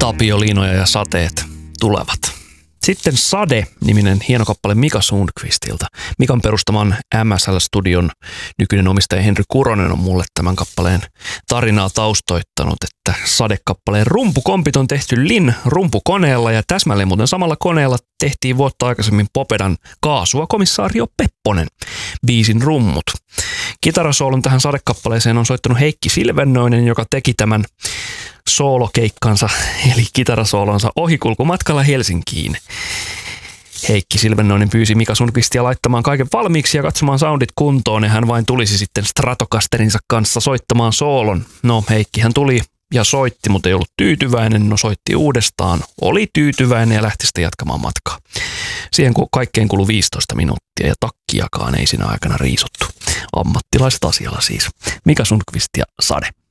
Tapio, Liinoja ja sateet tulevat. Sitten Sade-niminen hieno kappale Mika Sundqvistilta. Mikan perustaman MSL-studion nykyinen omistaja Henry Kuronen on mulle tämän kappaleen tarinaa taustoittanut, että Sade-kappaleen rumpukompit on tehty Lin-rumpukoneella ja täsmälleen muuten samalla koneella tehtiin vuotta aikaisemmin Popedan Kaasua komissaario Pepponen biisin rummut. Kitarasoolon tähän Sade-kappaleeseen on soittanut Heikki Silvennoinen, joka teki tämän soolokeikkansa eli kitarasoolonsa ohikulkumatkalla Helsinkiin. Heikki Silvennoinen pyysi Mika Sundqvistia laittamaan kaiken valmiiksi ja katsomaan soundit kuntoon ja hän vain tulisi sitten Stratocasterinsa kanssa soittamaan soolon. No Heikkihän tuli ja soitti, mutta ei ollut tyytyväinen. No soitti uudestaan, oli tyytyväinen ja lähti sitten jatkamaan matkaa. Siihen kaikkeen kului 15 minuuttia ja takkiakaan ei siinä aikana riisuttu. Ammattilaiset asialla siis. Mika Sundqvist ja Sade.